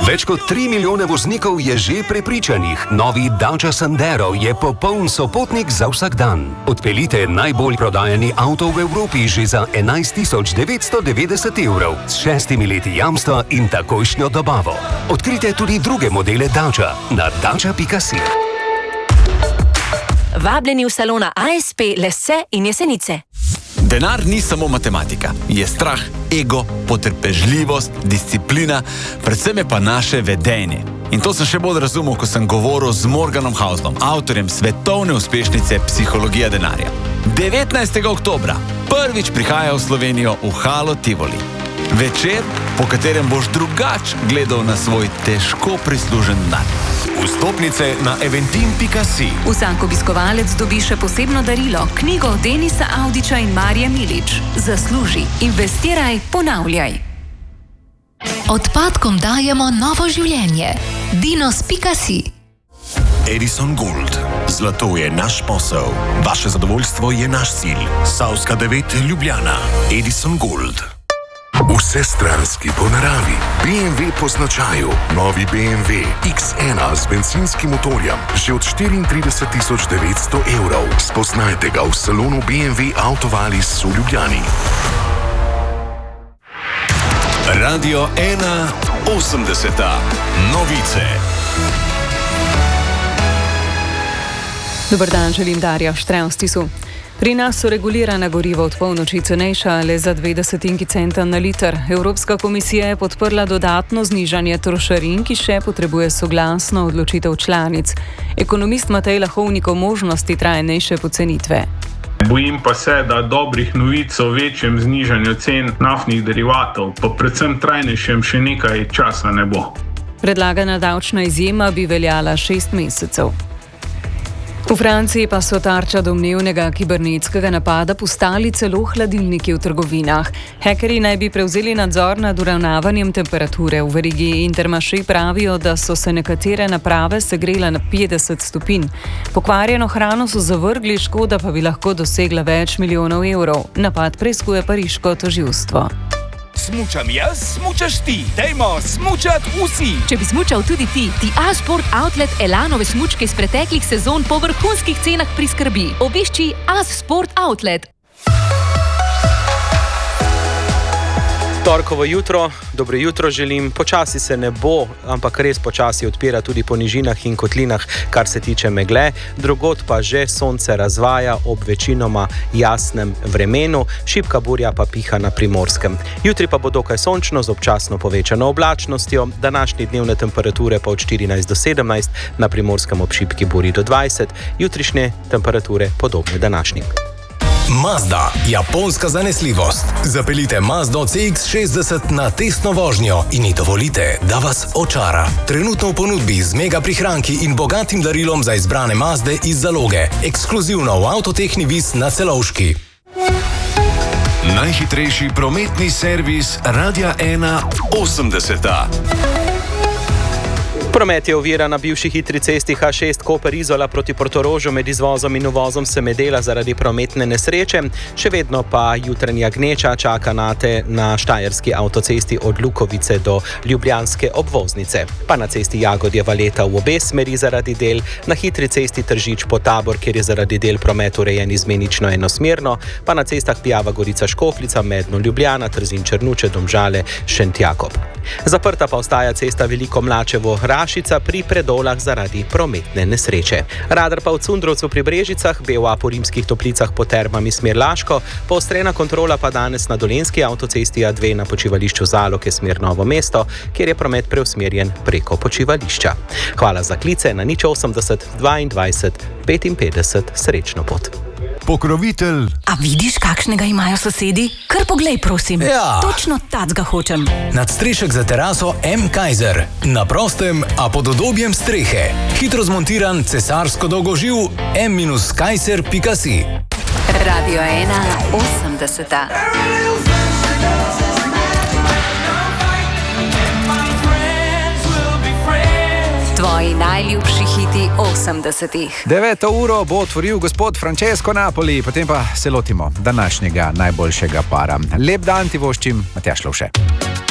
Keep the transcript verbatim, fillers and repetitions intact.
Več kot tri milijone voznikov je že prepričanih. Novi Dacia Sandero je popoln sopotnik za vsak dan. Odpeljite najbolj prodajani avto v Evropi že za enajst tisoč devetsto devetdeset evrov s šestimi leti jamstva in takojšnjo dobavo. Odkrite tudi druge modele Dacia na dacia pika si. Vabljeni v salona A S P Lesse in Jesenice. Denar ni samo matematika. Je strah, ego, potrpežljivost, disciplina, predvsem je pa naše vedenje. In to sem še bolj razumel, ko sem govoril z Morganom Houselom, avtorjem svetovne uspešnice Psihologija denarja. devetnajstega oktobra prvič prihaja v Slovenijo v Halo Tivoli. Večer, po katerem boš drugač gledal na svoj težko prislužen dan. Vstopnice na eventim pika si. Vsak obiskovalec dobi še posebno darilo, knjigo Denisa Avdića in Marije Milič. Zasluži, investiraj, ponavljaj. Odpadkom dajemo novo življenje. dinos pika si. Edison Gold. Zlato je naš posel. Vaše zadovoljstvo je naš cilj. Savska devet Ljubljana. Edison Gold. Vsestranski po naravi. B M W po značaju. Novi B M W X ena z benzinskim motorjem. Že od štiriintrideset tisoč devetsto evrov. Spoznajte ga v salonu B M W Autovalis v Ljubljani. Radio ena osemdeseta. Novice. Dobar dan, želim Darja Štrevstisu. Pri nas so regulirana goriva od polnoči cenejša le za dve desetinki centa na liter. Evropska komisija je podprla dodatno znižanje trošarin, ki še potrebuje soglasno odločitev članic. Ekonomist Matej Lahovnik o možnosti trajnejše pocenitve. Bojim pa se, da dobrih novic o večjem znižanju cen naftnih derivatov, pa predvsem trajnejšem še nekaj časa ne bo. Predlagana davčna izjema bi veljala šest mesecev. V Franciji pa so tarča domnevnega kibernetskega napada postali celo hladilniki v trgovinah. Hekerji naj bi prevzeli nadzor nad uravnavanjem temperature. V verigi Intermarché pravijo, da so se nekatere naprave segrele na petdeset stopinj. Pokvarjeno hrano so zavrgli, škoda pa bi lahko dosegla več milijonov evrov. Napad preiskuje pariško tožilstvo. Smučam jaz, smučaš ti. Dajmo smučat vsi. Če bi smučal tudi ti, ti A-Sport Outlet Elanove smučke iz preteklih sezon po vrhunskih cenah priskrbi. Obišči A-Sport Outlet. Torkovo jutro, dobro jutro želim. Počasi se ne bo, ampak res počasi odpira tudi po nižinah in kotlinah, kar se tiče megle. Drugod pa že sonce razvaja ob večinoma jasnem vremenu, šibka burja pa piha na Primorskem. Jutri pa bo dokaj sončno z občasno povečano oblačnostjo, današnje dnevne temperature pa od štirinajst do sedemnajst, na Primorskem ob šibki burji do dvajset, jutrišnje temperature podobne današnjim. Mazda, japonska zanesljivost. Zapeljite Mazdo C X šestdeset na testno vožnjo in ji dovolite, da vas očara. Trenutno v ponudbi z mega prihranki in bogatim darilom za izbrane Mazde iz zaloge. Ekskluzivno v Avtotehni Vis na Celovški. Najhitrejši prometni servis Radia ena osemdeseta. Promet je ovira na bivši hitri cesti H šest Koper-Izola proti Portorožu med izvozom in uvozom Semedela zaradi prometne nesreče. Še vedno pa jutranja gneča čaka nate na štajerski avtocesti od Lukovice do ljubljanske obvoznice. Pa na cesti Jagodje-Valeta v obe smeri zaradi del, na hitri cesti Tržič-Potabor, kjer je zaradi del promet urejen izmenično enosmerno, pa na cestah Pijava-Gorica-Škofljica, Medno-Ljubljana, Trzin-Črnuče, Domžale, Šentjakob. Zaprta pa ostaja cesta Veliko Mlačevo-Rašica pri Predolah zaradi prometne nesreče. Radar pa v Cundrovcu pri Brežicah, B V A po Rimskih Toplicah po Termami smer Laško, poostrena kontrola pa danes na Dolenjski avtocesti A dve na počivališču Zaloke smer Novo mesto, kjer je promet preusmerjen preko počivališča. Hvala za klice na nič osemdeset dvaindvajset petinpetdeset. Srečno pot. Pokrovitelj. A vidiš, kakšnega imajo sosedi? Kar poglej, prosim. Ja. Točno tacga hočem. Nadstrešek za teraso M. Kaiser. Na prostem, a pod udobjem strehe. Hitro zmontiran, cesarsko dolgoživ M Kaiser pika si. Radio ena osemdeseta. Tvoji najljubši hiti osemdesetih. Deveto uro bo otvoril gospod Francesco Napoli, potem pa se lotimo današnjega najboljšega para. Lep dan ti voščim, Matjaž Lovše.